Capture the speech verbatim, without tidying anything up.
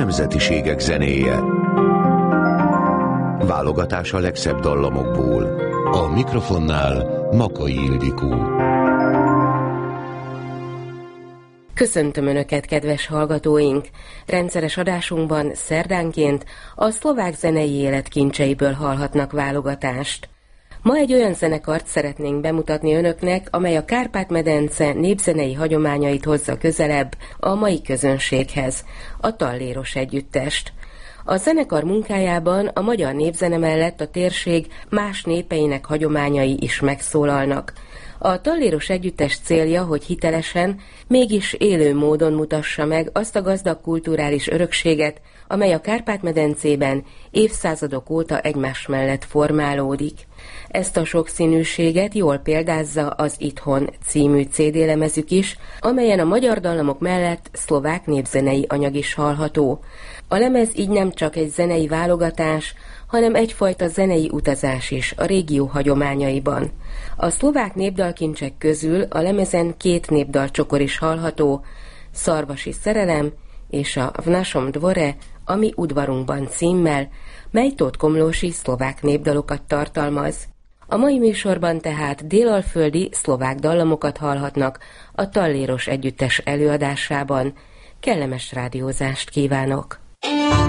nemzetiségek zenéje. Válogatás a legszebb dallamokból. A mikrofonnál Makai Ildikó. Köszöntöm Önöket, kedves hallgatóink! Rendszeres adásunkban szerdánként a szlovák zenei élet kincseiből hallhatnak válogatást. Ma egy olyan zenekart szeretnénk bemutatni Önöknek, amely a Kárpát-medence népzenei hagyományait hozza közelebb a mai közönséghez, a Talléros együttest. A zenekar munkájában a magyar népzene mellett a térség más népeinek hagyományai is megszólalnak. A Talléros együttes célja, hogy hitelesen, mégis élő módon mutassa meg azt a gazdag kulturális örökséget, amely a Kárpát-medencében évszázadok óta egymás mellett formálódik. Ezt a sokszínűséget jól példázza az Itthon című cé dé lemezük is, amelyen a magyar dallamok mellett szlovák népzenei anyag is hallható. A lemez így nem csak egy zenei válogatás, hanem egyfajta zenei utazás is a régió hagyományaiban. A szlovák népdalkincsek közül a lemezen két népdalcsokor is hallható, Szarvasi szerelem és a V našom dvore, ami udvarunkban címmel, mely Tóth Komlósi szlovák népdalokat tartalmaz. A mai műsorban tehát délalföldi szlovák dallamokat hallhatnak a Talléros együttes előadásában. Kellemes rádiózást kívánok!